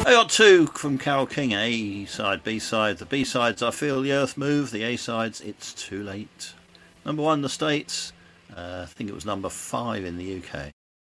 I got two from Carole King, A side, B side. The B sides, I Feel the Earth Move. The A sides, It's Too Late. Number 1 in the States. I think it was number 5 in the UK.